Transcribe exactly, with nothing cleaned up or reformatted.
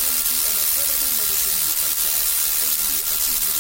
quality and affordable medicine you can trust. F D A approved